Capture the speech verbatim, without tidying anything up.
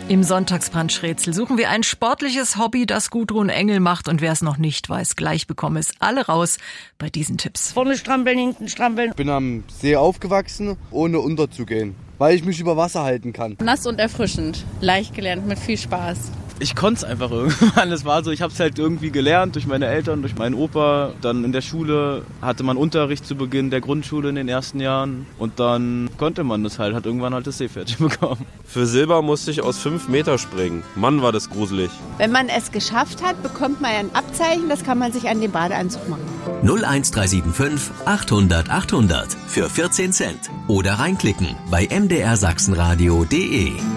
Im Sonntagsbrunch-Rätsel suchen wir ein sportliches Hobby, das Gudrun Engel macht. Und wer es noch nicht weiß, gleich bekommen es alle raus bei diesen Tipps. Vorne strampeln, hinten strampeln. Ich bin am See aufgewachsen, ohne unterzugehen, weil ich mich über Wasser halten kann. Nass und erfrischend, leicht gelernt, mit viel Spaß. Ich konnte es einfach irgendwann. Es war so, ich habe es halt irgendwie gelernt durch meine Eltern, durch meinen Opa. Dann in der Schule hatte man Unterricht zu Beginn der Grundschule in den ersten Jahren. Und dann konnte man das halt, hat irgendwann halt das Seepferdchen bekommen. Für Silber musste ich aus fünf Meter springen. Mann, war das gruselig. Wenn man es geschafft hat, bekommt man ein Abzeichen. Das kann man sich an den Badeanzug machen. null eins drei sieben fünf achthundert achthundert für vierzehn Cent. Oder reinklicken bei m d r sachsenradio punkt d e.